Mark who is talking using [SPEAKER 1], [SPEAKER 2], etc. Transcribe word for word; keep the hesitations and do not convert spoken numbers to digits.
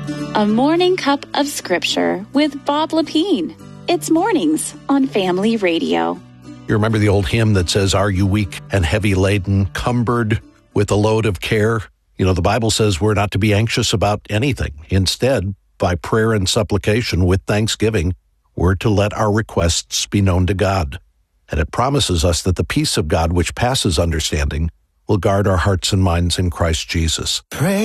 [SPEAKER 1] A Morning Cup of Scripture with Bob Lepine. It's mornings on Family Radio.
[SPEAKER 2] You remember the old hymn that says, "Are you weak and heavy laden, cumbered with a load of care?" You know, the Bible says we're not to be anxious about anything. Instead, by prayer and supplication with thanksgiving, we're to let our requests be known to God. And it promises us that the peace of God, which passes understanding, will guard our hearts and minds in Christ Jesus.
[SPEAKER 3] Pray.